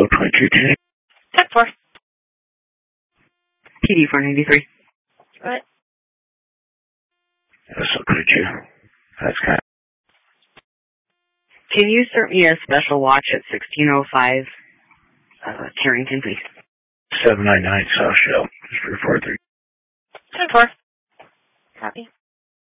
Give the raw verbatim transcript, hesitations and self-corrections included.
So twenty-two ten. ten four. P D four ninety-three. Right. So twenty-two. That's kind of. Can you start me a special watch at sixteen oh five uh, Carrington, please? seven nine nine South Shell. Just report three. ten four. Copy.